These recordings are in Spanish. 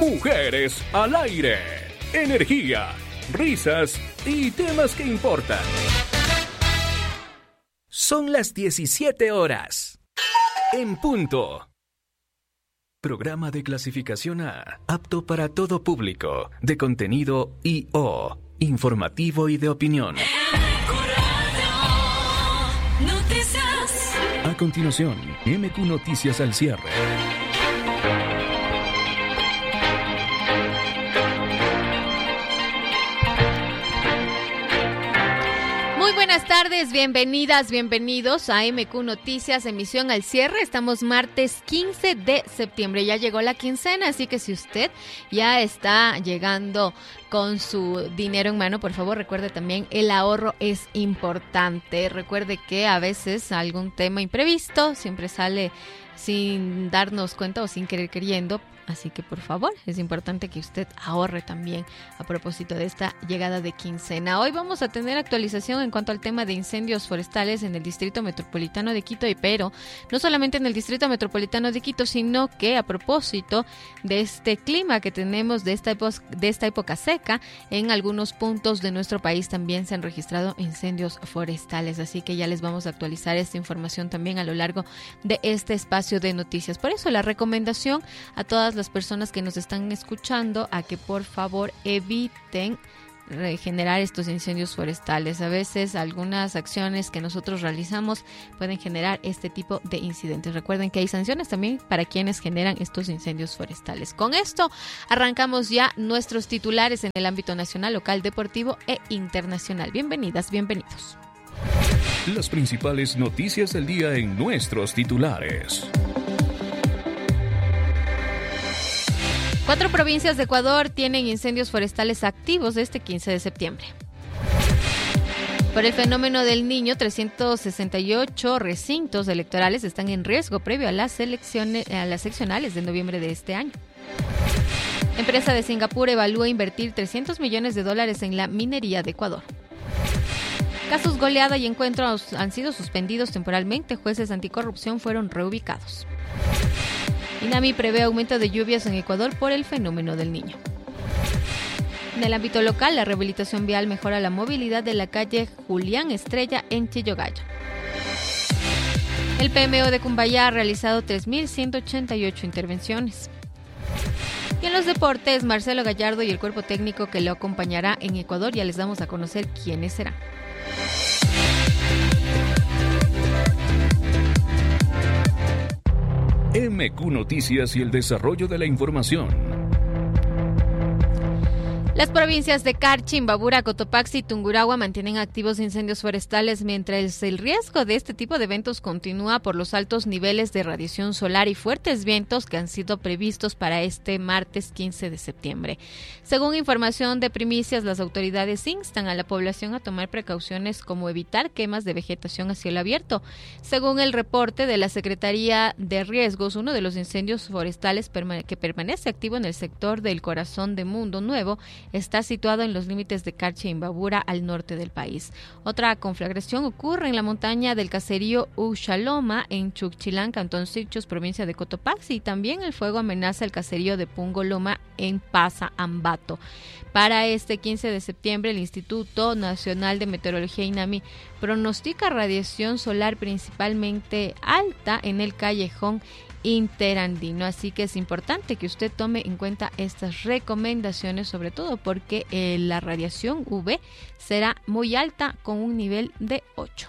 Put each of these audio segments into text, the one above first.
Mujeres al aire. Energía, risas y temas que importan. Son las 17 horas. En punto. Programa de clasificación A, apto para todo público, de contenido I.O., informativo y de opinión. A continuación, MQ Noticias al cierre. Buenas tardes, bienvenidas, bienvenidos a MQ Noticias, emisión al cierre. Estamos martes 15 de septiembre, ya llegó la quincena, así que si usted ya está llegando con su dinero en mano, por favor recuerde también el ahorro es importante. Recuerde que a veces algún tema imprevisto siempre sale sin darnos cuenta o sin querer queriendo. Así que por favor, es importante que usted ahorre también a propósito de esta llegada de quincena. Hoy vamos a tener actualización en cuanto al tema de incendios forestales en el Distrito Metropolitano de Quito, pero no solamente en el Distrito Metropolitano de Quito, sino que a propósito de este clima que tenemos de esta época seca, en algunos puntos de nuestro país también se han registrado incendios forestales. Así que ya les vamos a actualizar esta información también a lo largo de este espacio de noticias. Por eso la recomendación a todas las personas que nos están escuchando a que por favor eviten generar estos incendios forestales. A veces algunas acciones que nosotros realizamos pueden generar este tipo de incidentes. Recuerden que hay sanciones también para quienes generan estos incendios forestales. Con esto arrancamos ya nuestros titulares en el ámbito nacional, local, deportivo e internacional. Bienvenidas, bienvenidos. Las principales noticias del día en nuestros titulares. 4 provincias de Ecuador tienen incendios forestales activos este 15 de septiembre. Por el fenómeno del Niño, 368 recintos electorales están en riesgo previo a las seccionales de noviembre de este año. Empresa de Singapur evalúa invertir $300 millones en la minería de Ecuador. Casos goleada y encuentros han sido suspendidos temporalmente. Jueces anticorrupción fueron reubicados. INAMI prevé aumento de lluvias en Ecuador por el fenómeno del Niño. En el ámbito local, la rehabilitación vial mejora la movilidad de la calle Julián Estrella en Chillogallo. El PMO de Cumbayá ha realizado 3.188 intervenciones. Y en los deportes, Marcelo Gallardo y el cuerpo técnico que lo acompañará en Ecuador, ya les damos a conocer quiénes serán. MQ Noticias y el desarrollo de la información. Las provincias de Carchi, Imbabura, Cotopaxi y Tungurahua mantienen activos incendios forestales mientras el riesgo de este tipo de eventos continúa por los altos niveles de radiación solar y fuertes vientos que han sido previstos para este martes 15 de septiembre. Según información de Primicias, las autoridades instan a la población a tomar precauciones como evitar quemas de vegetación a cielo abierto. Según el reporte de la Secretaría de Riesgos, uno de los incendios forestales que permanece activo en el sector del Corazón de Mundo Nuevo está situado en los límites de Carchi e Imbabura al norte del país. Otra conflagración ocurre en la montaña del caserío Uxaloma en Chuquchilán, Cantón Sichos, provincia de Cotopaxi, y también el fuego amenaza el caserío de Pungoloma en Pasa, Ambato. Para este 15 de septiembre, el Instituto Nacional de Meteorología INAMI pronostica radiación solar principalmente alta en el callejón interandino, así que es importante que usted tome en cuenta estas recomendaciones, sobre todo porque la radiación UV será muy alta con un nivel de 8.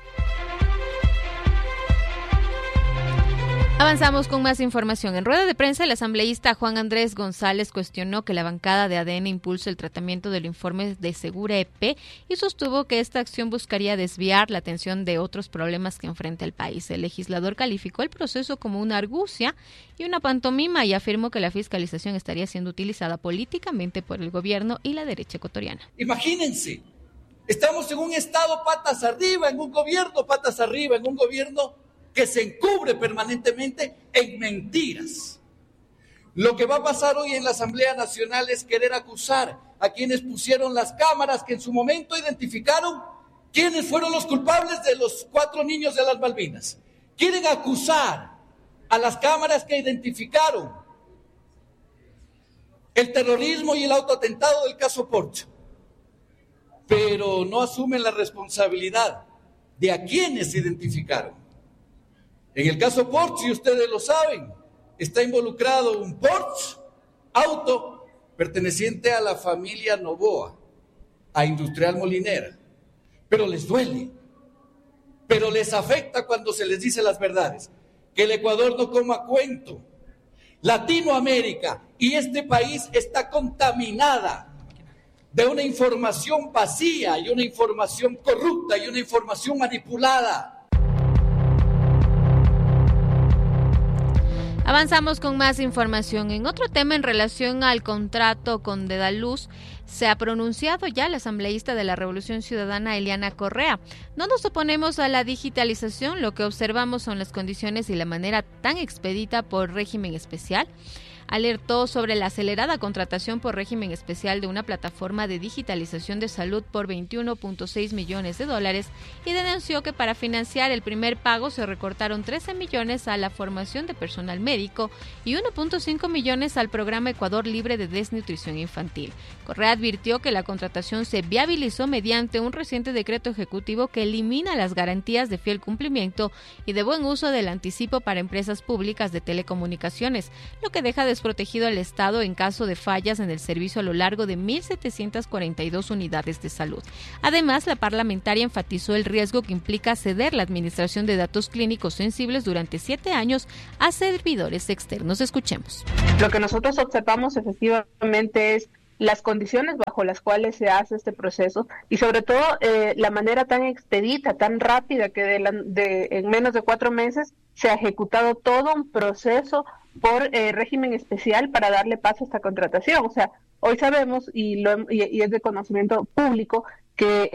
Avanzamos con más información. En rueda de prensa, el asambleísta Juan Andrés González cuestionó que la bancada de ADN impulse el tratamiento del informe de Segura EP y sostuvo que esta acción buscaría desviar la atención de otros problemas que enfrenta el país. El legislador calificó el proceso como una argucia y una pantomima y afirmó que la fiscalización estaría siendo utilizada políticamente por el gobierno y la derecha ecuatoriana. Imagínense, estamos en un estado patas arriba, en un gobierno patas arriba, en un gobierno que se encubre permanentemente en mentiras. Lo que va a pasar hoy en la Asamblea Nacional es querer acusar a quienes pusieron las cámaras que en su momento identificaron quiénes fueron los culpables de los 4 niños de las Malvinas. Quieren acusar a las cámaras que identificaron el terrorismo y el autoatentado del caso Porsche, pero no asumen la responsabilidad de a quienes se identificaron. En el caso Porsche, y ustedes lo saben, está involucrado un Porsche auto perteneciente a la familia Novoa, a Industrial Molinera, pero les duele, pero les afecta cuando se les dice las verdades, que el Ecuador no coma cuento. Latinoamérica y este país está contaminada de una información vacía y una información corrupta y una información manipulada. Avanzamos con más información. En otro tema en relación al contrato con Dedaluz, se ha pronunciado ya la asambleísta de la Revolución Ciudadana, Eliana Correa. No nos oponemos a la digitalización, lo que observamos son las condiciones y la manera tan expedita por régimen especial. Alertó sobre la acelerada contratación por régimen especial de una plataforma de digitalización de salud por $21.6 millones y denunció que para financiar el primer pago se recortaron 13 millones a la formación de personal médico y 1.5 millones al programa Ecuador Libre de Desnutrición Infantil. Correa advirtió que la contratación se viabilizó mediante un reciente decreto ejecutivo que elimina las garantías de fiel cumplimiento y de buen uso del anticipo para empresas públicas de telecomunicaciones, lo que deja desprotegido al Estado en caso de fallas en el servicio a lo largo de 1.742 unidades de salud. Además, la parlamentaria enfatizó el riesgo que implica ceder la administración de datos clínicos sensibles durante 7 años a servidores externos. Escuchemos. Lo que nosotros observamos efectivamente es las condiciones bajo las cuales se hace este proceso y sobre todo la manera tan expedita, tan rápida que en menos de 4 meses se ha ejecutado todo un proceso por régimen especial para darle paso a esta contratación. O sea, hoy sabemos y es de conocimiento público que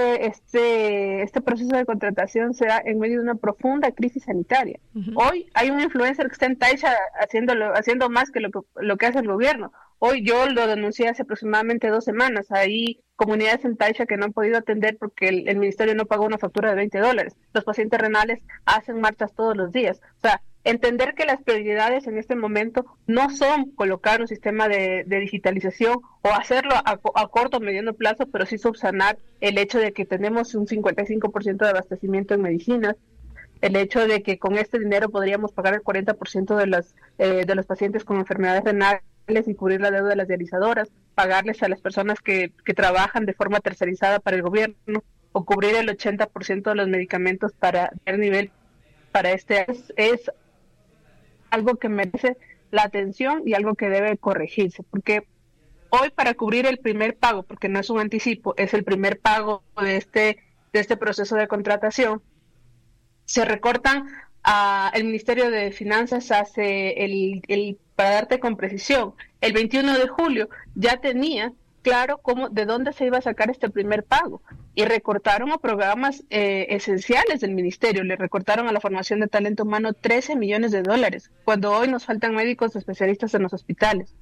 este proceso de contratación se da en medio de una profunda crisis sanitaria. Uh-huh. Hoy hay un influencer que está en Taisha haciendo más que lo que hace el gobierno. Hoy yo lo denuncié hace aproximadamente 2 semanas. Hay comunidades en Taisha que no han podido atender porque el ministerio no pagó una factura de $20. Los pacientes renales hacen marchas todos los días. O sea, entender que las prioridades en este momento no son colocar un sistema de digitalización o hacerlo a corto o mediano plazo, pero sí subsanar el hecho de que tenemos un 55% de abastecimiento en medicinas, el hecho de que con este dinero podríamos pagar el 40% de los pacientes con enfermedades renales y cubrir la deuda de las dializadoras, pagarles a las personas que trabajan de forma tercerizada para el gobierno o cubrir el 80% de los medicamentos para el nivel para este es algo que merece la atención y algo que debe corregirse, porque hoy para cubrir el primer pago, porque no es un anticipo, es el primer pago de este proceso de contratación, se recortan el Ministerio de Finanzas hace para darte con precisión, el 21 de julio ya tenía claro de dónde se iba a sacar este primer pago y recortaron a programas esenciales del ministerio, le recortaron a la formación de talento humano $13 millones, cuando hoy nos faltan médicos especialistas en los hospitales.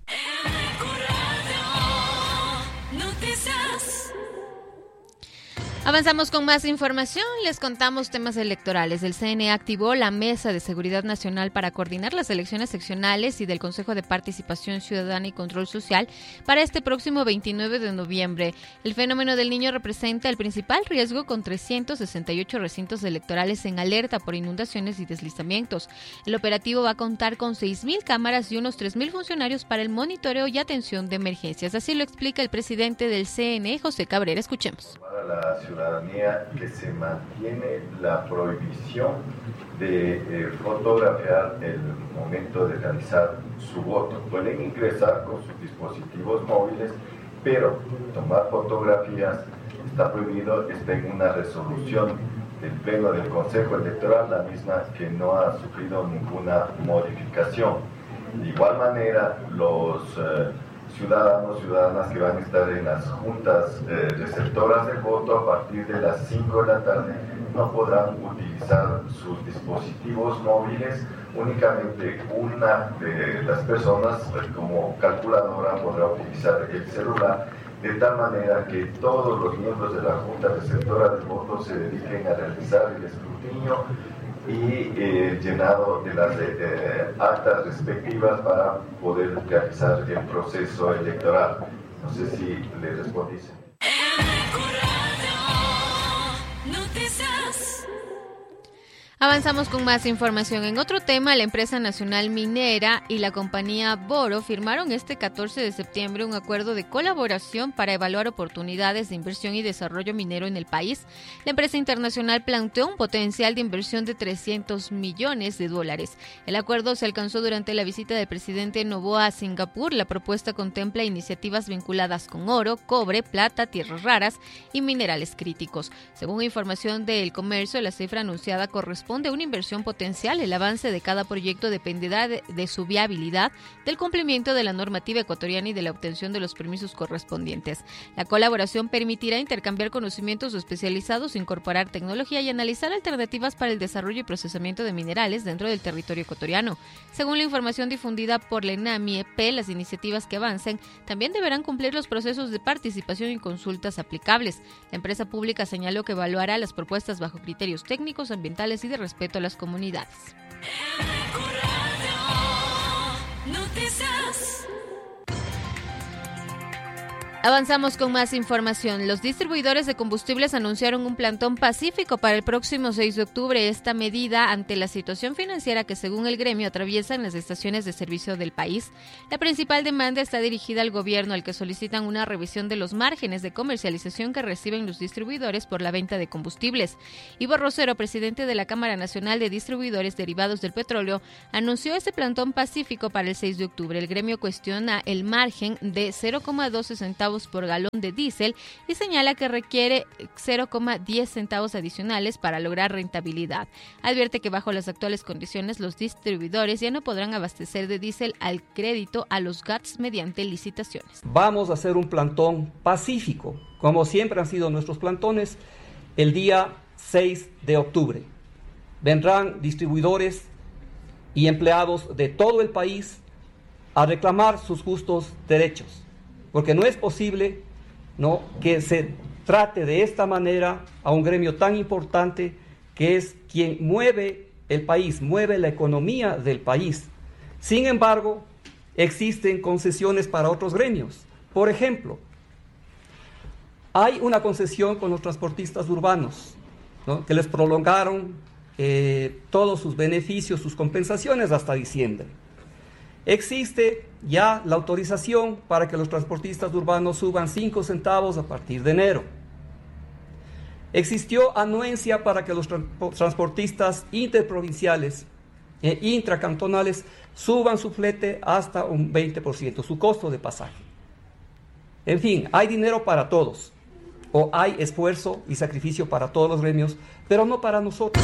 Avanzamos con más información, les contamos temas electorales. El CNE activó la Mesa de Seguridad Nacional para coordinar las elecciones seccionales y del Consejo de Participación Ciudadana y Control Social para este próximo 29 de noviembre. El fenómeno del Niño representa el principal riesgo con 368 recintos electorales en alerta por inundaciones y deslizamientos. El operativo va a contar con 6.000 cámaras y unos 3.000 funcionarios para el monitoreo y atención de emergencias. Así lo explica el presidente del CNE, José Cabrera. Escuchemos. La ciudadanía que se mantiene la prohibición de fotografiar el momento de realizar su voto. Pueden ingresar con sus dispositivos móviles, pero tomar fotografías está prohibido, está en una resolución del Pleno del Consejo Electoral, la misma que no ha sufrido ninguna modificación. De igual manera, los ciudadanas que van a estar en las juntas receptoras del voto a partir de las 5 de la tarde no podrán utilizar sus dispositivos móviles, únicamente una de las personas como calculadora podrá utilizar el celular, de tal manera que todos los miembros de la junta receptora del voto se dediquen a realizar el escrutinio y llenado de las actas respectivas para poder realizar el proceso electoral. No sé si le respondí. Avanzamos con más información. En otro tema, la empresa nacional minera y la compañía Boro firmaron este 14 de septiembre un acuerdo de colaboración para evaluar oportunidades de inversión y desarrollo minero en el país. La empresa internacional planteó un potencial de inversión de $300 millones. El acuerdo se alcanzó durante la visita del presidente Noboa a Singapur. La propuesta contempla iniciativas vinculadas con oro, cobre, plata, tierras raras y minerales críticos. Según información del Comercio, la cifra anunciada corresponde a una inversión potencial. El avance de cada proyecto dependerá de su viabilidad, del cumplimiento de la normativa ecuatoriana y de la obtención de los permisos correspondientes. La colaboración permitirá intercambiar conocimientos especializados, incorporar tecnología y analizar alternativas para el desarrollo y procesamiento de minerales dentro del territorio ecuatoriano. Según la información difundida por la ENAMI-EP, las iniciativas que avancen también deberán cumplir los procesos de participación y consultas aplicables. La empresa pública señaló que evaluará las propuestas bajo criterios técnicos, ambientales y de respeto a las comunidades. Avanzamos con más información. Los distribuidores de combustibles anunciaron un plantón pacífico para el próximo 6 de octubre. Esta medida ante la situación financiera que, según el gremio, atraviesan las estaciones de servicio del país. La principal demanda está dirigida al gobierno, al que solicitan una revisión de los márgenes de comercialización que reciben los distribuidores por la venta de combustibles. Ivo Rosero, presidente de la Cámara Nacional de Distribuidores Derivados del Petróleo, anunció este plantón pacífico para el 6 de octubre. El gremio cuestiona el margen de 0,12 centavos por galón de diésel y señala que requiere 0,10 centavos adicionales para lograr rentabilidad. Advierte que bajo las actuales condiciones los distribuidores ya no podrán abastecer de diésel al crédito a los GATS mediante licitaciones. Vamos a hacer un plantón pacífico, como siempre han sido nuestros plantones, el día 6 de octubre. Vendrán distribuidores y empleados de todo el país a reclamar sus justos derechos. Porque no es posible, ¿no?, que se trate de esta manera a un gremio tan importante que es quien mueve el país, mueve la economía del país. Sin embargo, existen concesiones para otros gremios. Por ejemplo, hay una concesión con los transportistas urbanos, ¿no?, que les prolongaron todos sus beneficios, sus compensaciones hasta diciembre. Existe ya la autorización para que los transportistas urbanos suban 5 centavos a partir de enero. Existió anuencia para que los transportistas interprovinciales e intracantonales suban su flete hasta un 20%, su costo de pasaje. En fin, hay dinero para todos, o hay esfuerzo y sacrificio para todos los gremios, pero no para nosotros.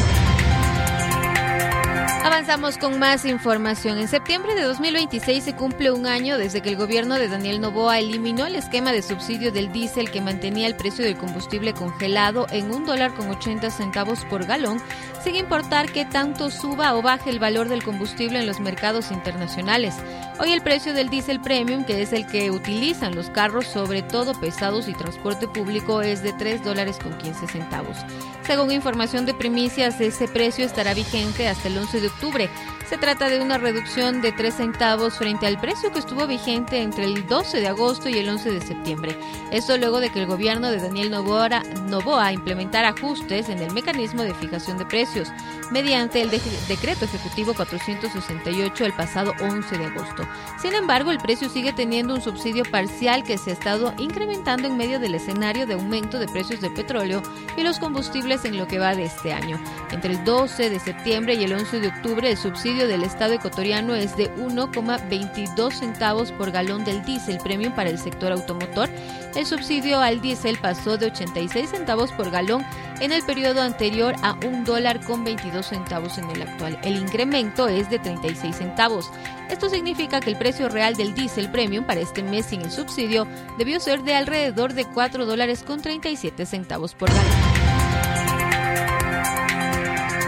Avanzamos con más información. En septiembre de 2026 se cumple un año desde que el gobierno de Daniel Noboa eliminó el esquema de subsidio del diésel que mantenía el precio del combustible congelado en $1.80 por galón, sin importar que tanto suba o baje el valor del combustible en los mercados internacionales. Hoy el precio del diésel premium, que es el que utilizan los carros, sobre todo pesados y transporte público, es de $3.15. Según información de Primicias, ese precio estará vigente hasta el 11 de octubre. Se trata de una reducción de 3 centavos frente al precio que estuvo vigente entre el 12 de agosto y el 11 de septiembre. Esto luego de que el gobierno de Daniel Noboa implementara ajustes en el mecanismo de fijación de precios mediante el decreto ejecutivo 468 el pasado 11 de agosto. Sin embargo, el precio sigue teniendo un subsidio parcial que se ha estado incrementando en medio del escenario de aumento de precios del petróleo y los combustibles en lo que va de este año. Entre el 12 de septiembre y el 11 de octubre, el subsidio del Estado ecuatoriano es de 1,22 centavos por galón del diésel premium para el sector automotor. El subsidio al diésel pasó de 86 centavos por galón en el periodo anterior a $1.22 en el actual. El incremento es de 36 centavos. Esto significa que el precio real del diésel premium para este mes sin el subsidio debió ser de alrededor de $4.37 por galón.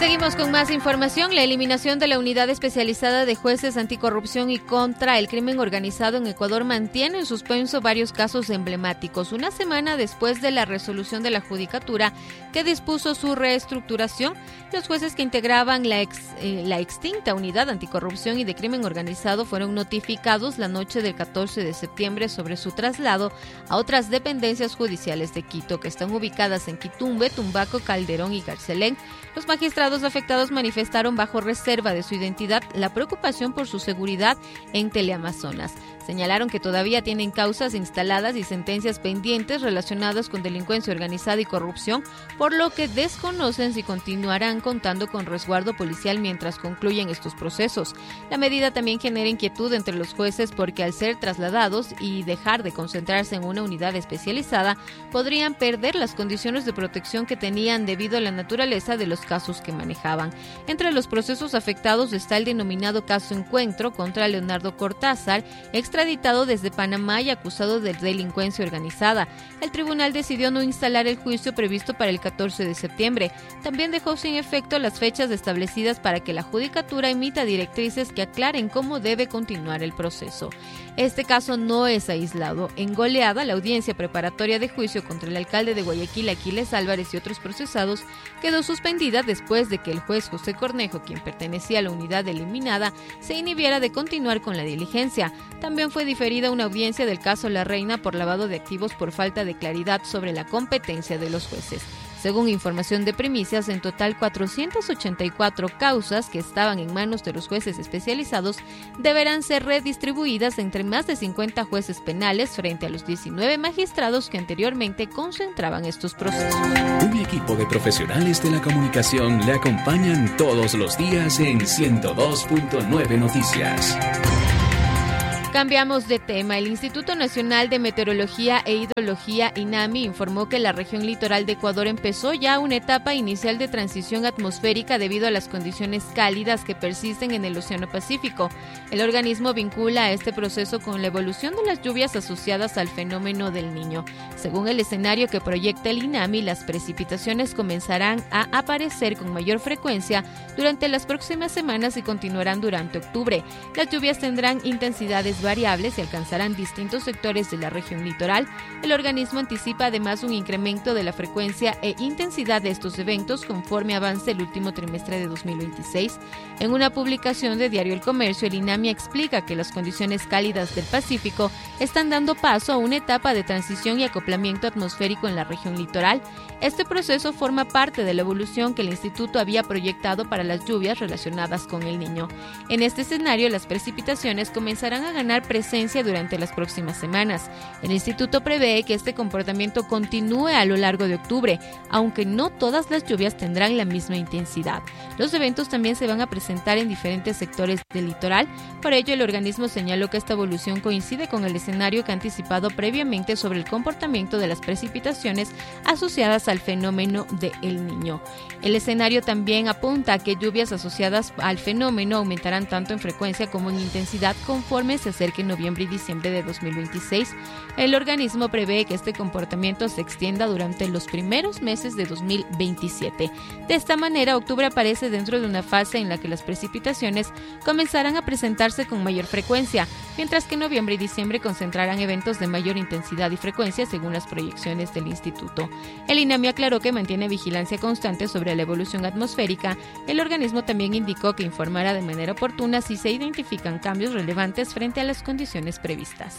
Seguimos con más información. La eliminación de la Unidad Especializada de Jueces Anticorrupción y contra el Crimen Organizado en Ecuador mantiene en suspenso varios casos emblemáticos. Una semana después de la resolución de la Judicatura que dispuso su reestructuración, los jueces que integraban la extinta Unidad Anticorrupción y de Crimen Organizado fueron notificados la noche del 14 de septiembre sobre su traslado a otras dependencias judiciales de Quito, que están ubicadas en Quitumbe, Tumbaco, Calderón y Carcelén. Los magistrados afectados manifestaron bajo reserva de su identidad la preocupación por su seguridad en Teleamazonas. Señalaron que todavía tienen causas instaladas y sentencias pendientes relacionadas con delincuencia organizada y corrupción, por lo que desconocen si continuarán contando con resguardo policial mientras concluyen estos procesos. La medida también genera inquietud entre los jueces porque al ser trasladados y dejar de concentrarse en una unidad especializada, podrían perder las condiciones de protección que tenían debido a la naturaleza de los casos que manejaban. Entre los procesos afectados está el denominado caso Encuentro contra Leonardo Cortázar, extraditado desde Panamá y acusado de delincuencia organizada. El tribunal decidió no instalar el juicio previsto para el 14 de septiembre. También dejó sin efecto las fechas establecidas para que la Judicatura emita directrices que aclaren cómo debe continuar el proceso. Este caso no es aislado. En Goleada, la audiencia preparatoria de juicio contra el alcalde de Guayaquil, Aquiles Álvarez, y otros procesados quedó suspendida después de que el juez José Cornejo, quien pertenecía a la unidad eliminada, se inhibiera de continuar con la diligencia. También fue diferida una audiencia del caso La Reina por lavado de activos por falta de claridad sobre la competencia de los jueces. Según información de Primicias, en total 484 causas que estaban en manos de los jueces especializados deberán ser redistribuidas entre más de 50 jueces penales frente a los 19 magistrados que anteriormente concentraban estos procesos. Un equipo de profesionales de la comunicación le acompañan todos los días en 102.9 Noticias. Cambiamos de tema. El Instituto Nacional de Meteorología e Hidrología, INAMI, informó que la región litoral de Ecuador empezó ya una etapa inicial de transición atmosférica debido a las condiciones cálidas que persisten en el Océano Pacífico. El organismo vincula a este proceso con la evolución de las lluvias asociadas al fenómeno del Niño. Según el escenario que proyecta el INAMI, las precipitaciones comenzarán a aparecer con mayor frecuencia durante las próximas semanas y continuarán durante octubre. Las lluvias tendrán intensidades variables y alcanzarán distintos sectores de la región litoral. El organismo anticipa además un incremento de la frecuencia e intensidad de estos eventos conforme avance el último trimestre de 2026. En una publicación de Diario El Comercio, el INAMI explica que las condiciones cálidas del Pacífico están dando paso a una etapa de transición y acoplamiento atmosférico en la región litoral. Este proceso forma parte de la evolución que el instituto había proyectado para las lluvias relacionadas con el Niño. En este escenario, las precipitaciones comenzarán a ganar presencia durante las próximas semanas. El instituto prevé que este comportamiento continúe a lo largo de octubre, aunque no todas las lluvias tendrán la misma intensidad. Los eventos también se van a presentar en diferentes sectores del litoral. Por ello, el organismo señaló que esta evolución coincide con el escenario que ha anticipado previamente sobre el comportamiento de las precipitaciones asociadas al fenómeno de El Niño. El escenario también apunta a que lluvias asociadas al fenómeno aumentarán tanto en frecuencia como en intensidad conforme se acerque noviembre y diciembre de 2026. El organismo prevé que este comportamiento se extienda durante los primeros meses de 2027. De esta manera, octubre aparece dentro de una fase en la que las precipitaciones comenzarán a presentarse con mayor frecuencia, mientras que noviembre y diciembre concentrarán eventos de mayor intensidad y frecuencia según las proyecciones del instituto. El INAMI aclaró que mantiene vigilancia constante sobre la evolución atmosférica. El organismo también indicó que informará de manera oportuna si se identifican cambios relevantes frente a las condiciones previstas.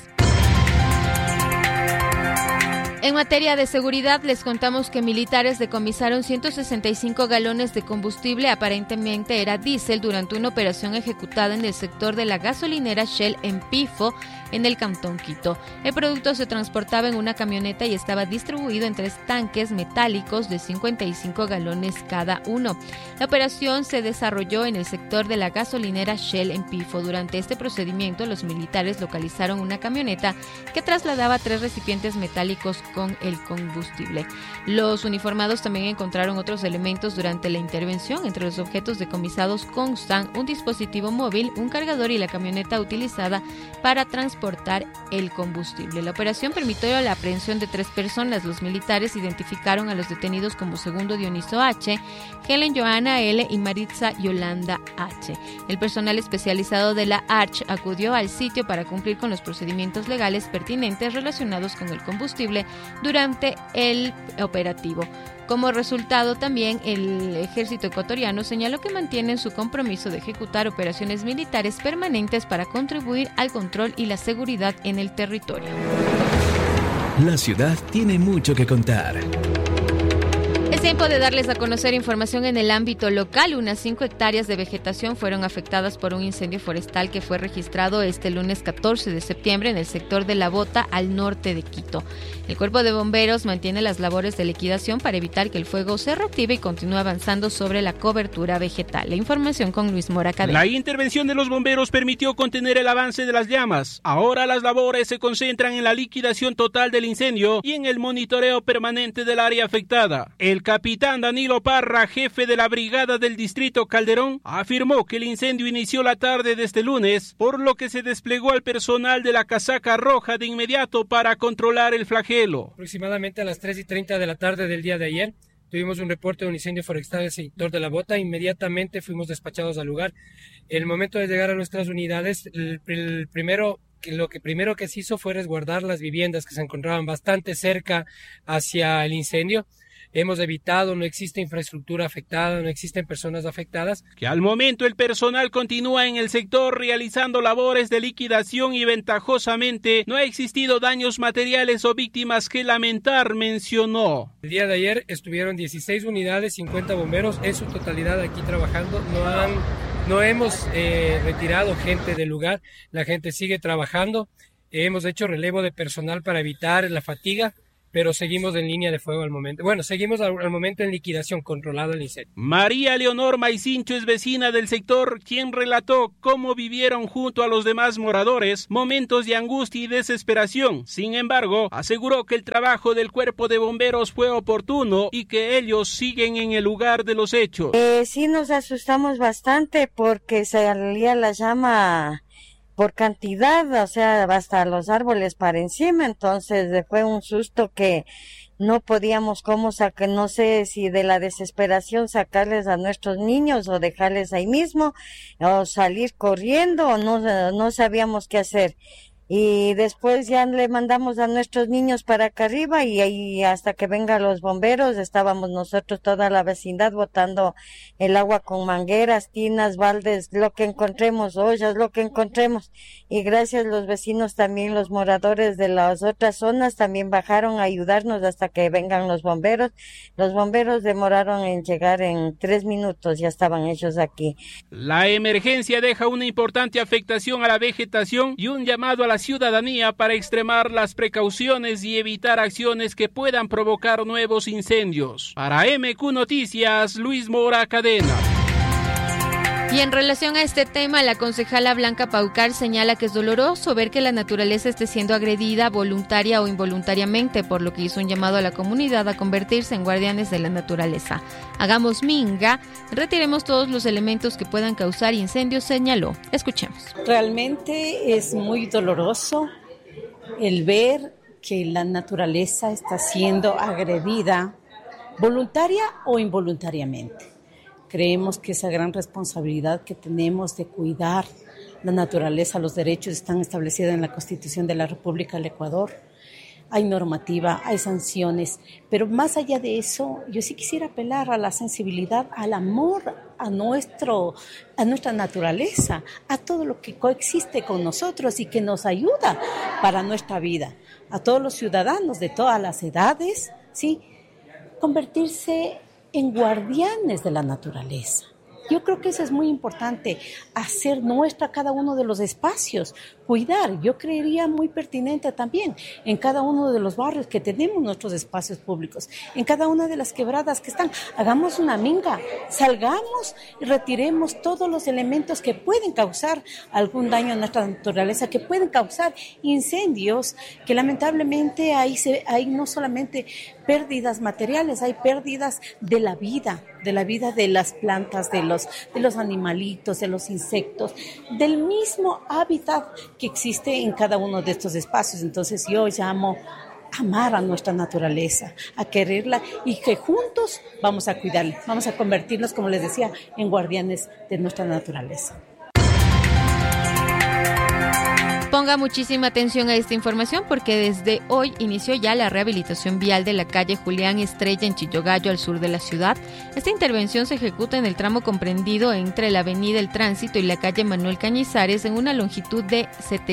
En materia de seguridad, les contamos que militares decomisaron 165 galones de combustible, aparentemente era diésel, durante una operación ejecutada en el sector de la gasolinera Shell en Pifo, en el Cantón Quito. El producto se transportaba en una camioneta y estaba distribuido en 3 tanques metálicos de 55 galones cada uno. La operación se desarrolló en el sector de la gasolinera Shell en Pifo. Durante este procedimiento, los militares localizaron una camioneta que trasladaba 3 recipientes metálicos con el combustible. Los uniformados también encontraron otros elementos durante la intervención. Entre los objetos decomisados constan un dispositivo móvil, un cargador y la camioneta utilizada para transportar transportar el combustible. La operación permitió la aprehensión de 3 personas. Los militares identificaron a los detenidos como Segundo Dioniso H., Helen Johanna L. y Maritza Yolanda H. El personal especializado de la ARCH acudió al sitio para cumplir con los procedimientos legales pertinentes relacionados con el combustible durante el operativo. Como resultado, también el ejército ecuatoriano señaló que mantienen su compromiso de ejecutar operaciones militares permanentes para contribuir al control y la seguridad en el territorio. La ciudad tiene mucho que contar. Es tiempo de darles a conocer información en el ámbito local. Unas 5 hectáreas de vegetación fueron afectadas por un incendio forestal que fue registrado este lunes 14 de septiembre en el sector de La Bota, al norte de Quito. El Cuerpo de Bomberos mantiene las labores de liquidación para evitar que el fuego se reactive y continúe avanzando sobre la cobertura vegetal. La información con Luis Mora Cadena. La intervención de los bomberos permitió contener el avance de las llamas. Ahora las labores se concentran en la liquidación total del incendio y en el monitoreo permanente del área afectada. El capitán Danilo Parra, jefe de la brigada del distrito Calderón, afirmó que el incendio inició la tarde de este lunes, por lo que se desplegó al personal de la casaca roja de inmediato para controlar el flagelo. Aproximadamente a las 3:30 de la tarde del día de ayer, tuvimos un reporte de un incendio forestal en el sector de La Bota. Inmediatamente fuimos despachados al lugar. En el momento de llegar a nuestras unidades, lo primero que se hizo fue resguardar las viviendas que se encontraban bastante cerca hacia el incendio. Hemos evitado, no existe infraestructura afectada, no existen personas afectadas. Que al momento el personal continúa en el sector realizando labores de liquidación y ventajosamente no ha existido daños materiales o víctimas que lamentar, mencionó. El día de ayer estuvieron 16 unidades, 50 bomberos en su totalidad aquí trabajando. No hemos retirado gente del lugar, la gente sigue trabajando. Hemos hecho relevo de personal para evitar la fatiga, pero seguimos en línea de fuego al momento. Bueno, seguimos al momento en liquidación, controlado el incendio. María Leonor Maicincho es vecina del sector, quien relató cómo vivieron junto a los demás moradores momentos de angustia y desesperación. Sin embargo, aseguró que el trabajo del cuerpo de bomberos fue oportuno y que ellos siguen en el lugar de los hechos. Sí nos asustamos bastante porque salía la llama por cantidad, o sea, hasta los árboles para encima, entonces fue un susto que no podíamos cómo sacar, no sé si de la desesperación sacarles a nuestros niños o dejarles ahí mismo, o salir corriendo, o no sabíamos qué hacer. Y después ya le mandamos a nuestros niños para acá arriba y ahí hasta que vengan los bomberos estábamos nosotros toda la vecindad botando el agua con mangueras, tinas, baldes, lo que encontremos, ollas, lo que encontremos. Y gracias los vecinos también, los moradores de las otras zonas también bajaron a ayudarnos hasta que vengan los bomberos. Los bomberos demoraron en llegar en 3 minutos, ya estaban ellos aquí. La emergencia deja una importante afectación a la vegetación y un llamado a la ciudadanía para extremar las precauciones y evitar acciones que puedan provocar nuevos incendios. Para MQ Noticias, Luis Mora Cadena. Y en relación a este tema, la concejala Blanca Paucar señala que es doloroso ver que la naturaleza esté siendo agredida voluntaria o involuntariamente, por lo que hizo un llamado a la comunidad a convertirse en guardianes de la naturaleza. Hagamos minga, retiremos todos los elementos que puedan causar incendios, señaló. Escuchemos. Realmente es muy doloroso el ver que la naturaleza está siendo agredida voluntaria o involuntariamente. Creemos que esa gran responsabilidad que tenemos de cuidar la naturaleza, los derechos están establecidos en la Constitución de la República del Ecuador. Hay normativa, hay sanciones, pero más allá de eso, yo sí quisiera apelar a la sensibilidad, al amor a nuestra naturaleza, a todo lo que coexiste con nosotros y que nos ayuda para nuestra vida. A todos los ciudadanos de todas las edades, ¿sí? Convertirse en guardianes de la naturaleza. Yo creo que eso es muy importante, hacer nuestra cada uno de los espacios, cuidar. Yo creería muy pertinente también en cada uno de los barrios que tenemos nuestros espacios públicos, en cada una de las quebradas que están. Hagamos una minga, salgamos y retiremos todos los elementos que pueden causar algún daño a nuestra naturaleza, que pueden causar incendios, que lamentablemente hay no solamente pérdidas materiales, hay pérdidas de la vida de las plantas, de los animalitos, de los insectos, del mismo hábitat que existe en cada uno de estos espacios. Entonces yo llamo a amar a nuestra naturaleza, a quererla y que juntos vamos a cuidarla, vamos a convertirnos, como les decía, en guardianes de nuestra naturaleza. Ponga muchísima atención a esta información porque desde hoy inició ya la rehabilitación vial de la calle Julián Estrella en Chillogallo, al sur de la ciudad. Esta intervención se ejecuta en el tramo comprendido entre la avenida El Tránsito y la calle Manuel Cañizares en una longitud de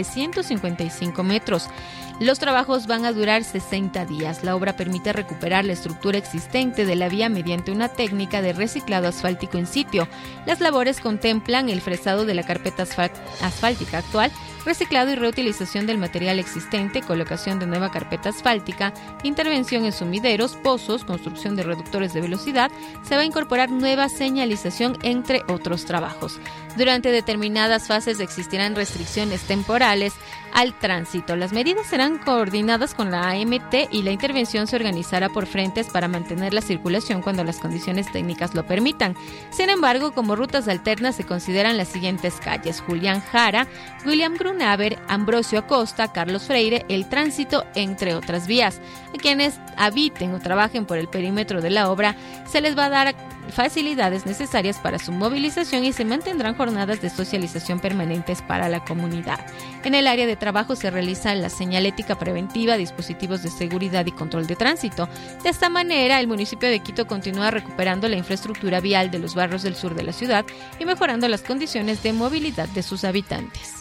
755 metros. Los trabajos van a durar 60 días. La obra permite recuperar la estructura existente de la vía mediante una técnica de reciclado asfáltico in situ. Las labores contemplan el fresado de la carpeta asfáltica actual, reciclado y reutilización del material existente, colocación de nueva carpeta asfáltica, intervención en sumideros, pozos, construcción de reductores de velocidad. Se va a incorporar nueva señalización, entre otros trabajos. Durante determinadas fases existirán restricciones temporales al tránsito. Las medidas serán coordinadas con la AMT y la intervención se organizará por frentes para mantener la circulación cuando las condiciones técnicas lo permitan. Sin embargo, como rutas alternas se consideran las siguientes calles: Julián Jara, William Grunaver, Ambrosio Acosta, Carlos Freire, El Tránsito, entre otras vías. A quienes habiten o trabajen por el perímetro de la obra se les va a dar facilidades necesarias para su movilización y se mantendrán jornadas de socialización permanentes para la comunidad. En el área de trabajo se realiza la señalética preventiva, dispositivos de seguridad y control de tránsito. De esta manera, el municipio de Quito continúa recuperando la infraestructura vial de los barrios del sur de la ciudad y mejorando las condiciones de movilidad de sus habitantes.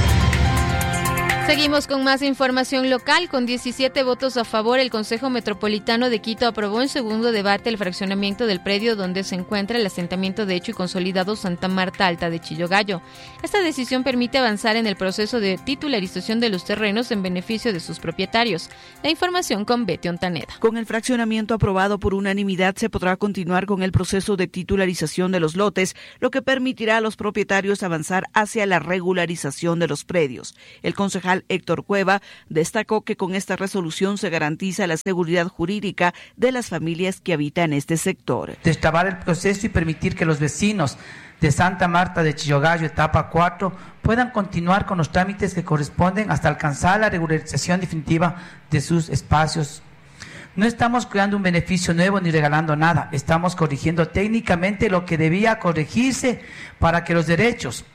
Seguimos con más información local. Con 17 votos a favor, el Consejo Metropolitano de Quito aprobó en segundo debate el fraccionamiento del predio donde se encuentra el asentamiento de hecho y consolidado Santa Marta Alta de Chillogallo. Esta decisión permite avanzar en el proceso de titularización de los terrenos en beneficio de sus propietarios. La información con Betty Ontaneda. Con el fraccionamiento aprobado por unanimidad, se podrá continuar con el proceso de titularización de los lotes, lo que permitirá a los propietarios avanzar hacia la regularización de los predios. El concejal Héctor Cueva destacó que con esta resolución se garantiza la seguridad jurídica de las familias que habitan este sector. Destrabar el proceso y permitir que los vecinos de Santa Marta de Chillogallo, etapa 4, puedan continuar con los trámites que corresponden hasta alcanzar la regularización definitiva de sus espacios. No estamos creando un beneficio nuevo ni regalando nada, estamos corrigiendo técnicamente lo que debía corregirse para que los derechos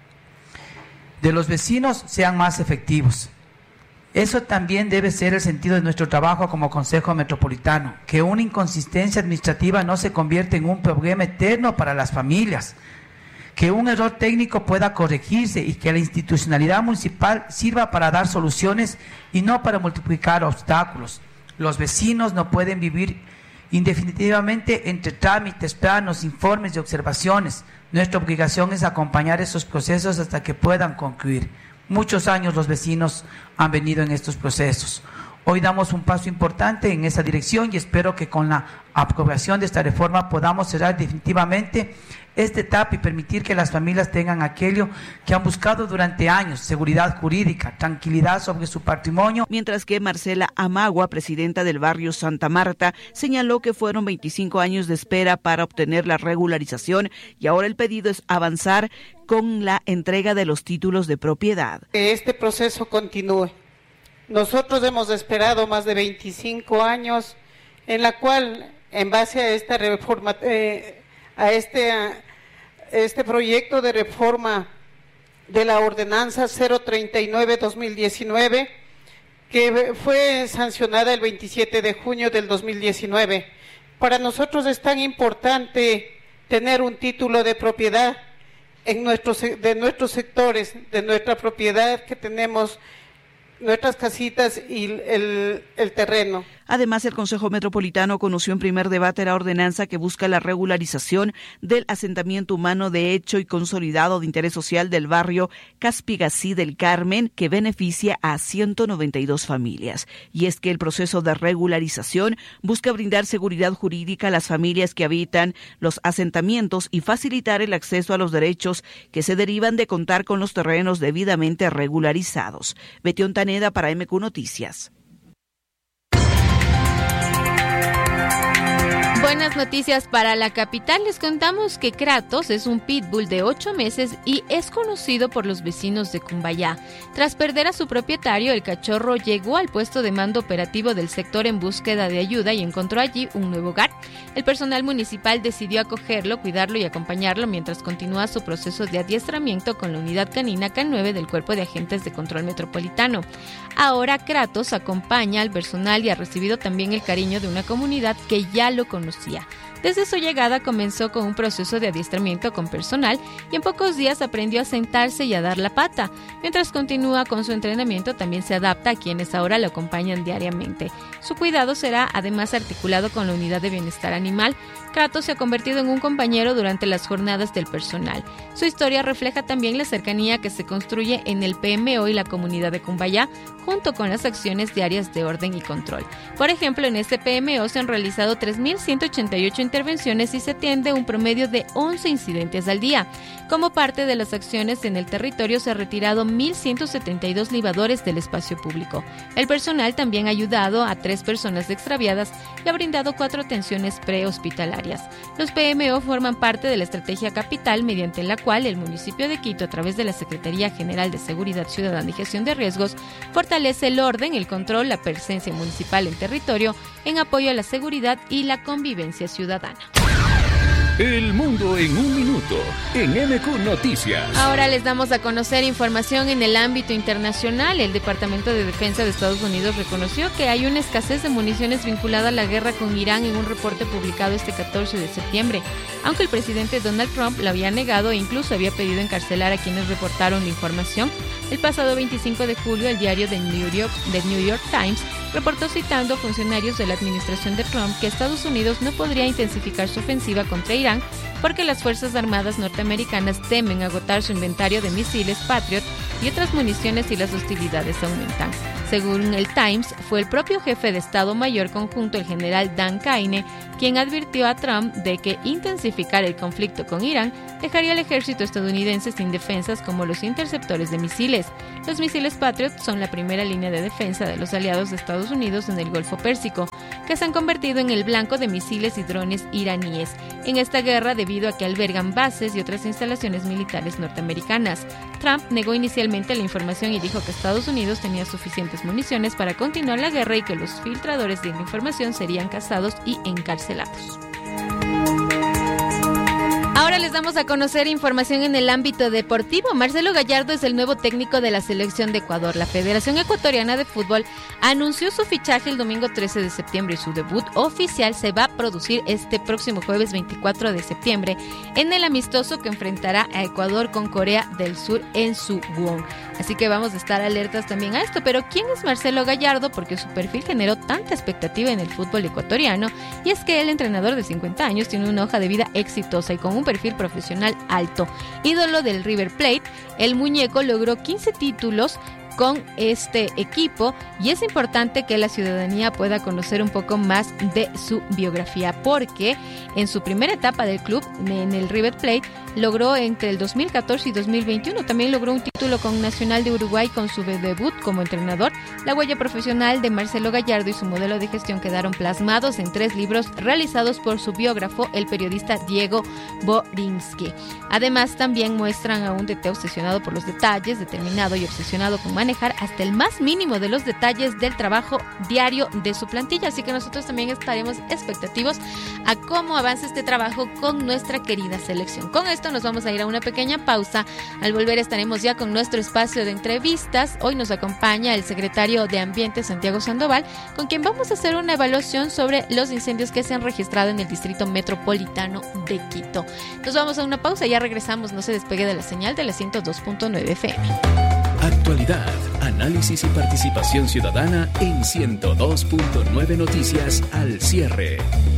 de los vecinos sean más efectivos. Eso también debe ser el sentido de nuestro trabajo como Consejo Metropolitano, que una inconsistencia administrativa no se convierte en un problema eterno para las familias, que un error técnico pueda corregirse y que la institucionalidad municipal sirva para dar soluciones y no para multiplicar obstáculos. Los vecinos no pueden vivir indefinitivamente entre trámites, planos, informes y observaciones. Nuestra obligación es acompañar esos procesos hasta que puedan concluir. Muchos años los vecinos han venido en estos procesos. Hoy damos un paso importante en esa dirección y espero que con la aprobación de esta reforma podamos cerrar definitivamente esta etapa y permitir que las familias tengan aquello que han buscado durante años: seguridad jurídica, tranquilidad sobre su patrimonio. Mientras que Marcela Amagua, presidenta del barrio Santa Marta, señaló que fueron 25 años de espera para obtener la regularización y ahora el pedido es avanzar con la entrega de los títulos de propiedad. Que este proceso continúe. Nosotros hemos esperado más de 25 años en la cual, en base a esta reforma, a este proyecto de reforma de la ordenanza 039-2019, que fue sancionada el 27 de junio del 2019. Para nosotros es tan importante tener un título de propiedad de nuestros sectores, de nuestra propiedad que tenemos, nuestras casitas y el terreno. Además, el Consejo Metropolitano conoció en primer debate la ordenanza que busca la regularización del asentamiento humano de hecho y consolidado de interés social del barrio Caspigací del Carmen, que beneficia a 192 familias. Y es que el proceso de regularización busca brindar seguridad jurídica a las familias que habitan los asentamientos y facilitar el acceso a los derechos que se derivan de contar con los terrenos debidamente regularizados. Betty Ontaneda para MQ Noticias. Buenas noticias para la capital. Les contamos que Kratos es un pitbull de 8 meses y es conocido por los vecinos de Cumbayá. Tras perder a su propietario, el cachorro llegó al puesto de mando operativo del sector en búsqueda de ayuda y encontró allí un nuevo hogar. El personal municipal decidió acogerlo, cuidarlo y acompañarlo mientras continúa su proceso de adiestramiento con la unidad canina K9 del Cuerpo de Agentes de Control Metropolitano. Ahora Kratos acompaña al personal y ha recibido también el cariño de una comunidad que ya lo conocía. Desde su llegada comenzó con un proceso de adiestramiento con personal y en pocos días aprendió a sentarse y a dar la pata. Mientras continúa con su entrenamiento, también se adapta a quienes ahora lo acompañan diariamente. Su cuidado será además articulado con la unidad de bienestar animal. Kratos se ha convertido en un compañero durante las jornadas del personal. Su historia refleja también la cercanía que se construye en el PMO y la comunidad de Cumbayá, junto con las acciones diarias de orden y control. Por ejemplo, en este PMO se han realizado 3.188 intervenciones y se atiende un promedio de 11 incidentes al día. Como parte de las acciones en el territorio se han retirado 1.172 libadores del espacio público. El personal también ha ayudado a 3 personas extraviadas y ha brindado 4 atenciones prehospitalarias. Los PMO forman parte de la estrategia capital mediante la cual el municipio de Quito, a través de la Secretaría General de Seguridad Ciudadana y Gestión de Riesgos, fortalece el orden, el control, la presencia municipal en territorio en apoyo a la seguridad y la convivencia ciudadana. El mundo en un minuto, en MQ Noticias. Ahora les damos a conocer información en el ámbito internacional. El Departamento de Defensa de Estados Unidos reconoció que hay una escasez de municiones vinculada a la guerra con Irán en un reporte publicado este 14 de septiembre. Aunque el presidente Donald Trump lo había negado e incluso había pedido encarcelar a quienes reportaron la información, el pasado 25 de julio el diario The New York Times reportó citando a funcionarios de la administración de Trump que Estados Unidos no podría intensificar su ofensiva contra Irán porque las Fuerzas Armadas norteamericanas temen agotar su inventario de misiles Patriot y otras municiones si las hostilidades aumentan. Según el Times, fue el propio jefe de Estado Mayor Conjunto, el general Dan Kaine, quien advirtió a Trump de que intensificar el conflicto con Irán dejaría al ejército estadounidense sin defensas como los interceptores de misiles. Los misiles Patriot son la primera línea de defensa de los aliados de Estados Unidos en el Golfo Pérsico, que se han convertido en el blanco de misiles y drones iraníes en esta guerra debido a que albergan bases y otras instalaciones militares norteamericanas. Trump negó inicialmente la información y dijo que Estados Unidos tenía suficientes municiones para continuar la guerra y que los filtradores de la información serían cazados y encarcelados. Ahora les damos a conocer información en el ámbito deportivo. Marcelo Gallardo es el nuevo técnico de la selección de Ecuador. La Federación Ecuatoriana de Fútbol anunció su fichaje el domingo 13 de septiembre y su debut oficial se va a producir este próximo jueves 24 de septiembre en el amistoso que enfrentará a Ecuador con Corea del Sur en Suwon. Así que vamos a estar alertas también a esto. Pero ¿quién es Marcelo Gallardo? Porque su perfil generó tanta expectativa en el fútbol ecuatoriano, y es que el entrenador de 50 años tiene una hoja de vida exitosa y con un perfil profesional alto. Ídolo del River Plate, el muñeco logró 15 títulos con este equipo y es importante que la ciudadanía pueda conocer un poco más de su biografía, porque en su primera etapa del club, en el River Plate, logró entre el 2014 y 2021, también logró un título con Nacional de Uruguay con su debut como entrenador. La huella profesional de Marcelo Gallardo y su modelo de gestión quedaron plasmados en 3 libros realizados por su biógrafo, el periodista Diego Borinsky. Además, también muestran a un DT obsesionado por los detalles, determinado y obsesionado con manejar hasta el más mínimo de los detalles del trabajo diario de su plantilla. Así que nosotros también estaremos expectativos a cómo avanza este trabajo con nuestra querida selección. Con esto nos vamos a ir a una pequeña pausa. Al volver estaremos ya con nuestro espacio de entrevistas. Hoy nos acompaña el secretario de Ambiente, Santiago Sandoval, con quien vamos a hacer una evaluación sobre los incendios que se han registrado en el Distrito Metropolitano de Quito. Nos vamos a una pausa, ya regresamos. No se despegue de la señal de la 102.9 FM. Actualidad, análisis y participación ciudadana en 102.9 Noticias al cierre.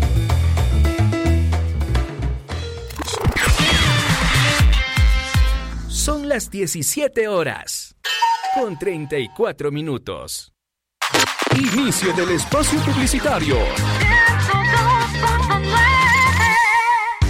Son las 17 horas, con 34 minutos. Inicio del espacio publicitario.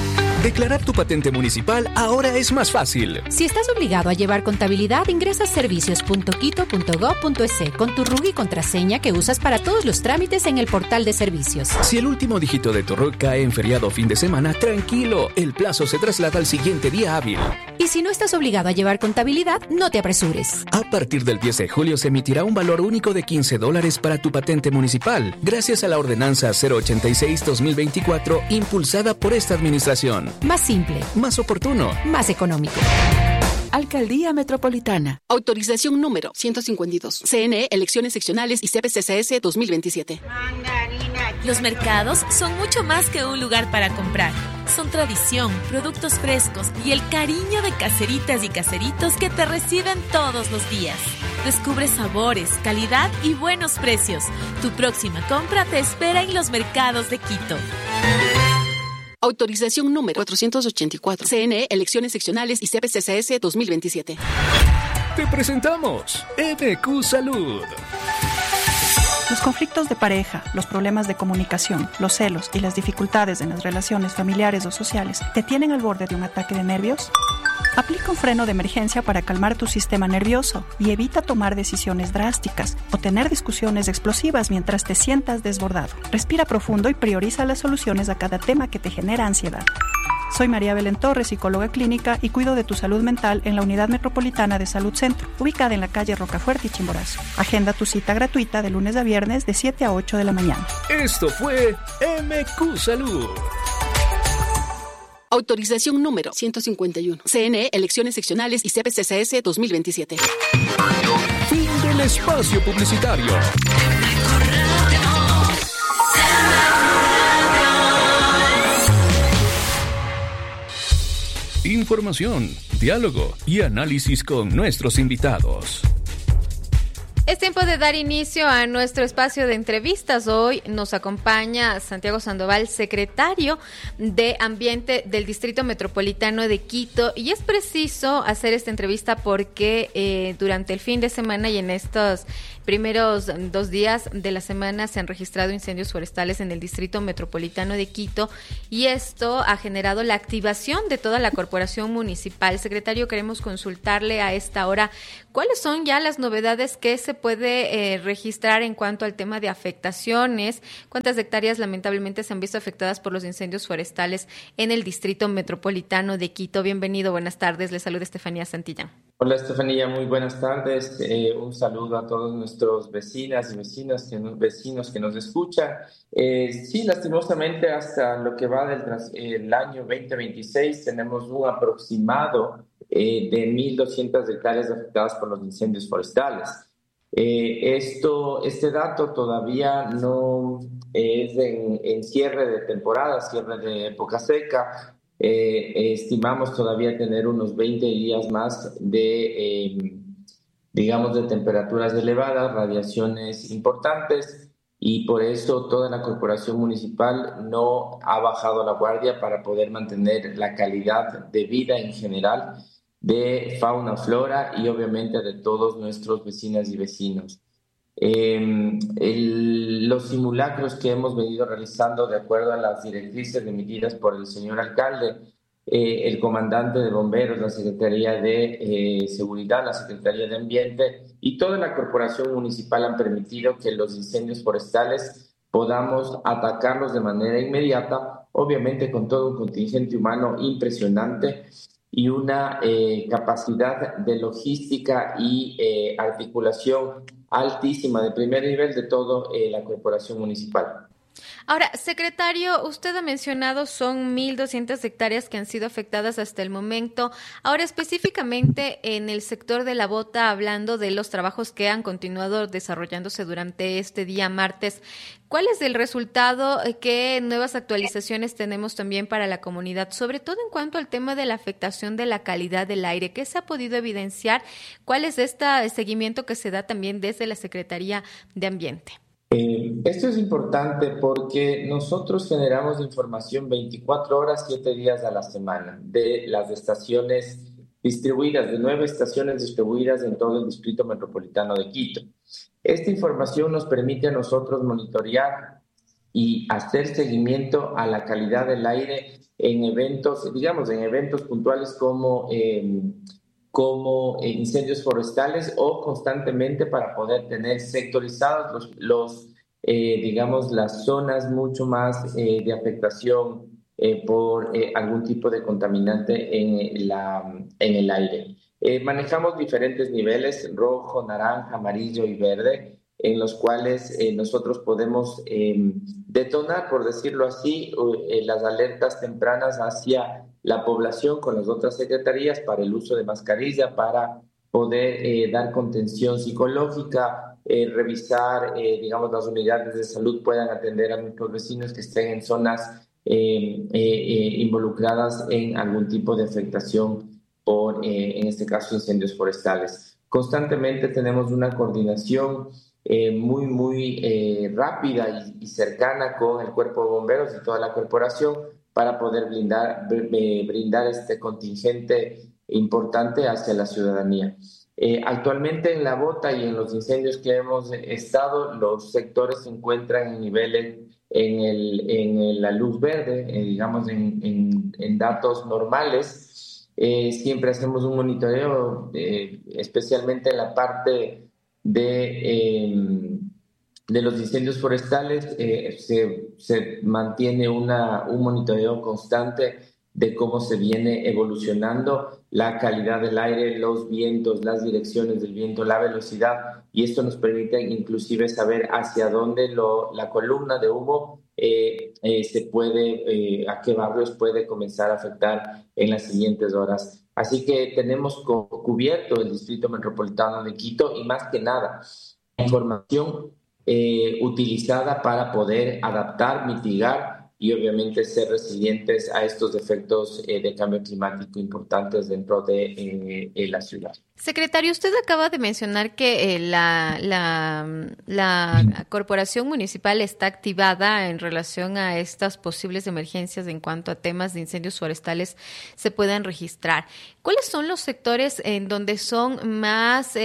Declarar tu patente municipal ahora es más fácil. Si estás obligado a llevar contabilidad, ingresa a servicios.quito.gov.es con tu RUC y contraseña que usas para todos los trámites en el portal de servicios. Si el último dígito de tu RUC cae en feriado o fin de semana, tranquilo, el plazo se traslada al siguiente día hábil. Y si no estás obligado a llevar contabilidad, no te apresures. A partir del 10 de julio se emitirá un valor único de $15 para tu patente municipal, gracias a la ordenanza 086-2024 impulsada por esta administración. Más simple, más oportuno, más económico. Alcaldía Metropolitana. Autorización número 152. CNE, elecciones seccionales y CPCCS 2027. Los mercados son mucho más que un lugar para comprar. Son tradición, productos frescos y el cariño de caseritas y caseritos que te reciben todos los días. Descubre sabores, calidad y buenos precios. Tu próxima compra te espera en los mercados de Quito. Autorización número 484. CNE, elecciones seccionales y CPCCS 2027. Te presentamos MQ Salud. Los conflictos de pareja, los problemas de comunicación, los celos y las dificultades en las relaciones familiares o sociales te tienen al borde de un ataque de nervios. Aplica un freno de emergencia para calmar tu sistema nervioso y evita tomar decisiones drásticas o tener discusiones explosivas mientras te sientas desbordado. Respira profundo y prioriza las soluciones a cada tema que te genera ansiedad. Soy María Belén Torres, psicóloga clínica, y cuido de tu salud mental en la Unidad Metropolitana de Salud Centro, ubicada en la calle Rocafuerte y Chimborazo. Agenda tu cita gratuita de lunes a viernes de 7 a 8 de la mañana. Esto fue MQ Salud. Autorización número 151. CNE, elecciones seccionales y CPCCS 2027. Fin del espacio publicitario. Información, diálogo y análisis con nuestros invitados. Es tiempo de dar inicio a nuestro espacio de entrevistas. Hoy nos acompaña Santiago Sandoval, secretario de Ambiente del Distrito Metropolitano de Quito. Y es preciso hacer esta entrevista porque durante el fin de semana y en estos primeros 2 días de la semana se han registrado incendios forestales en el Distrito Metropolitano de Quito y esto ha generado la activación de toda la corporación municipal. Secretario, queremos consultarle a esta hora cuáles son ya las novedades que se puede registrar en cuanto al tema de afectaciones, cuántas hectáreas lamentablemente se han visto afectadas por los incendios forestales en el Distrito Metropolitano de Quito. Bienvenido, buenas tardes, le saluda Estefanía Santillán. Hola Estefanía, muy buenas tardes. Un saludo a todos nuestros vecinas y vecinos que nos escuchan. Sí, lastimosamente hasta lo que va del año 2026 tenemos un aproximado de 1.200 hectáreas afectadas por los incendios forestales. Este dato todavía no es en cierre de temporada, cierre de época seca. Estimamos todavía tener unos 20 días más de temperaturas elevadas, radiaciones importantes, y por eso toda la corporación municipal no ha bajado la guardia para poder mantener la calidad de vida en general de fauna, flora y obviamente de todos nuestros vecinas y vecinos. Los simulacros que hemos venido realizando de acuerdo a las directrices emitidas por el señor alcalde, el comandante de bomberos, la Secretaría de Seguridad, la Secretaría de Ambiente y toda la corporación municipal han permitido que los incendios forestales podamos atacarlos de manera inmediata, obviamente con todo un contingente humano impresionante y una capacidad de logística y articulación altísima de primer nivel de toda la corporación municipal. Ahora, secretario, usted ha mencionado son 1.200 hectáreas que han sido afectadas hasta el momento. Ahora, específicamente en el sector de La Bota, hablando de los trabajos que han continuado desarrollándose durante este día martes, ¿cuál es el resultado? ¿Qué nuevas actualizaciones tenemos también para la comunidad? Sobre todo en cuanto al tema de la afectación de la calidad del aire. ¿Qué se ha podido evidenciar? ¿Cuál es este seguimiento que se da también desde la Secretaría de Ambiente? Esto es importante porque nosotros generamos información 24 horas, 7 días a la semana de las estaciones distribuidas, de 9 estaciones distribuidas en todo el Distrito Metropolitano de Quito. Esta información nos permite a nosotros monitorear y hacer seguimiento a la calidad del aire en eventos, puntuales como incendios forestales, o constantemente para poder tener sectorizados las zonas mucho más de afectación por algún tipo de contaminante en el aire. Manejamos diferentes niveles, rojo, naranja, amarillo y verde, en los cuales nosotros podemos detonar, por decirlo así, las alertas tempranas hacia la población con las otras secretarías para el uso de mascarilla, para poder dar contención psicológica, revisar, las unidades de salud puedan atender a nuestros vecinos que estén en zonas involucradas en algún tipo de afectación por, en este caso, incendios forestales. Constantemente tenemos una coordinación muy rápida y cercana con el Cuerpo de Bomberos y toda la corporación para poder brindar este contingente importante hacia la ciudadanía. Actualmente en la Bota y en los incendios que hemos estado, los sectores se encuentran en niveles en la luz verde, en datos normales. Siempre hacemos un monitoreo, especialmente en la parte de los incendios forestales. Se mantiene un monitoreo constante de cómo se viene evolucionando la calidad del aire, los vientos, las direcciones del viento, la velocidad, y esto nos permite inclusive saber hacia dónde la columna de humo a qué barrios puede comenzar a afectar en las siguientes horas. Así que tenemos cubierto el Distrito Metropolitano de Quito, y más que nada, información utilizada para poder adaptar, mitigar y obviamente ser resilientes a estos efectos de cambio climático importantes dentro de la ciudad. Secretario, usted acaba de mencionar que la corporación municipal está activada en relación a estas posibles emergencias en cuanto a temas de incendios forestales se puedan registrar. ¿Cuáles son los sectores en donde son más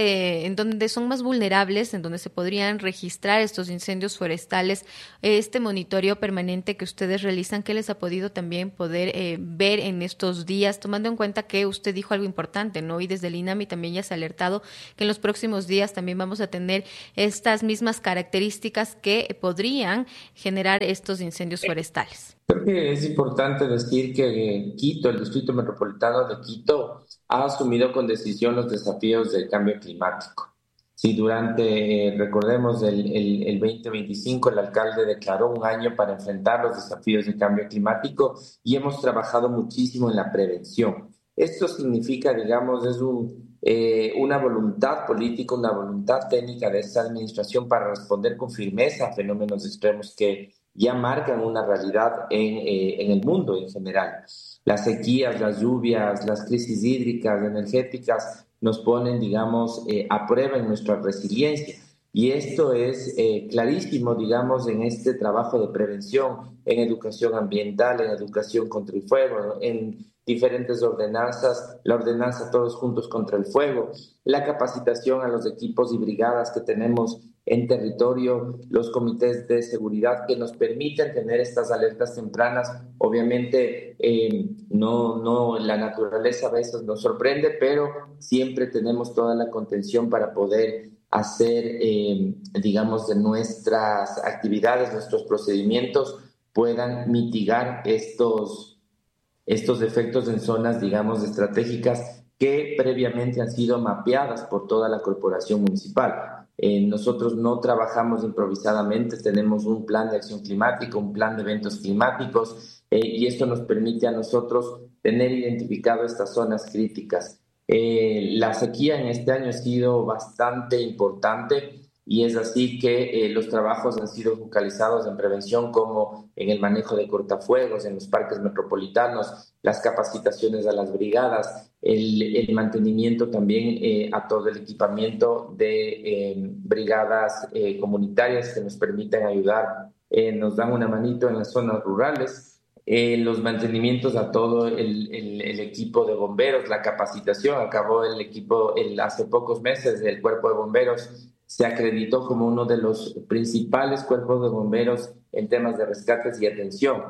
vulnerables, en donde se podrían registrar estos incendios forestales? Este monitoreo permanente que ustedes realizan, ¿qué les ha podido también ver en estos días, tomando en cuenta que usted dijo algo importante, ¿no? Y desde el INAMI también ya se ha alertado que en los próximos días también vamos a tener estas mismas características que podrían generar estos incendios forestales. Creo que es importante decir que Quito, el Distrito Metropolitano de Quito, ha asumido con decisión los desafíos del cambio climático. Sí, recordemos, el 2025 el alcalde declaró un año para enfrentar los desafíos del cambio climático, y hemos trabajado muchísimo en la prevención. Esto significa, es una voluntad política, una voluntad técnica de esta administración para responder con firmeza a fenómenos extremos que ya marcan una realidad en el mundo en general. Las sequías, las lluvias, las crisis hídricas, energéticas nos ponen, a prueba en nuestra resiliencia. Y esto es clarísimo, en este trabajo de prevención, en educación ambiental, en educación contra el fuego, en diferentes ordenanzas, la ordenanza Todos Juntos contra el Fuego, la capacitación a los equipos y brigadas que tenemos en territorio, los comités de seguridad que nos permiten tener estas alertas tempranas. Obviamente, la naturaleza a veces nos sorprende, pero siempre tenemos toda la contención para poder hacer, de nuestras actividades, nuestros procedimientos puedan mitigar estos efectos en zonas, estratégicas que previamente han sido mapeadas por toda la corporación municipal. Nosotros no trabajamos improvisadamente, tenemos un plan de acción climática, un plan de eventos climáticos, y esto nos permite a nosotros tener identificado estas zonas críticas. La sequía en este año ha sido bastante importante, y es así que los trabajos han sido focalizados en prevención, como en el manejo de cortafuegos en los parques metropolitanos, las capacitaciones a las brigadas, el mantenimiento también a todo el equipamiento de brigadas comunitarias que nos permiten ayudar, nos dan una manito en las zonas rurales, los mantenimientos a todo el equipo de bomberos, la capacitación. Acabó el equipo hace pocos meses, el Cuerpo de Bomberos se acreditó como uno de los principales cuerpos de bomberos en temas de rescates y atención.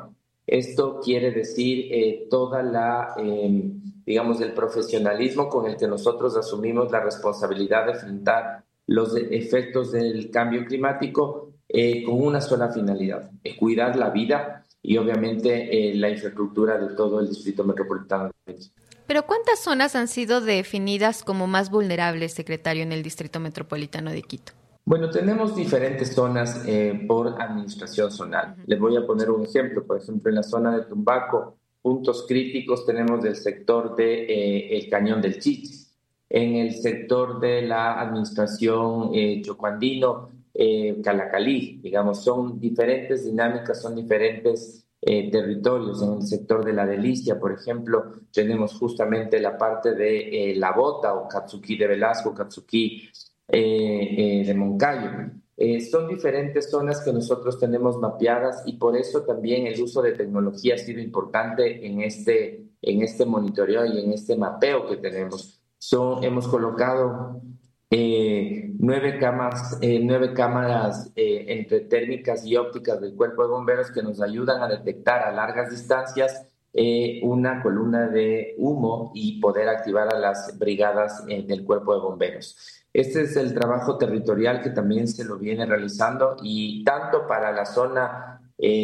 Esto quiere decir toda la, digamos, el profesionalismo con el que nosotros asumimos la responsabilidad de enfrentar los efectos del cambio climático con una sola finalidad, cuidar la vida y obviamente la infraestructura de todo el Distrito Metropolitano de Quito. Pero ¿cuántas zonas han sido definidas como más vulnerables, secretario, en el Distrito Metropolitano de Quito? Bueno, tenemos diferentes zonas por administración zonal. Les voy a poner un ejemplo. Por ejemplo, en la zona de Tumbaco, puntos críticos tenemos del sector de el Cañón del Chichi. En el sector de la administración Chocuandino, Calacalí, digamos, son diferentes dinámicas, son diferentes territorios. En el sector de La Delicia, por ejemplo, tenemos justamente la parte de La Bota o Katsuki de Velasco, Katsuki de Moncayo. Son diferentes zonas que nosotros tenemos mapeadas y por eso también el uso de tecnología ha sido importante en este monitoreo y en este mapeo que tenemos. Hemos colocado 9 cámaras entre térmicas y ópticas del Cuerpo de Bomberos que nos ayudan a detectar a largas distancias una columna de humo y poder activar a las brigadas del Cuerpo de Bomberos. Este es el trabajo territorial que también se lo viene realizando y tanto para la zona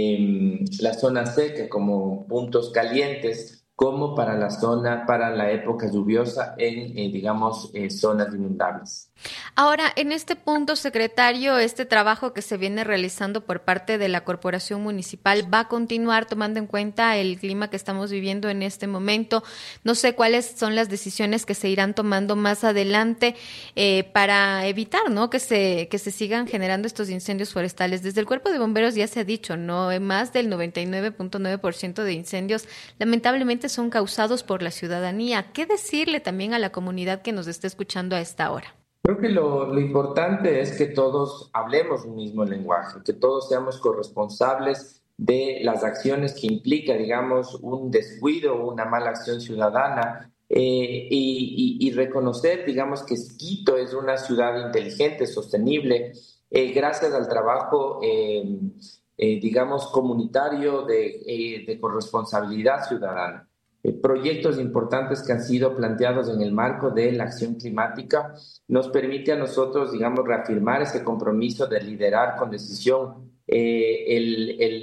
seca como puntos calientes, como para la época lluviosa en, zonas inundables. Ahora, en este punto, secretario, este trabajo que se viene realizando por parte de la Corporación Municipal va a continuar tomando en cuenta el clima que estamos viviendo en este momento. No sé cuáles son las decisiones que se irán tomando más adelante para evitar, ¿no?, que se sigan generando estos incendios forestales. Desde el Cuerpo de Bomberos ya se ha dicho, ¿no?, más del 99.9% de incendios lamentablemente son causados por la ciudadanía. ¿Qué decirle también a la comunidad que nos está escuchando a esta hora? Creo que lo importante es que todos hablemos un mismo lenguaje, que todos seamos corresponsables de las acciones que implica, digamos, un descuido o una mala acción ciudadana y reconocer, digamos, que Quito es una ciudad inteligente, sostenible, gracias al trabajo, digamos, comunitario de corresponsabilidad ciudadana. Proyectos importantes que han sido planteados en el marco de la acción climática nos permite a nosotros, digamos, reafirmar ese compromiso de liderar con decisión el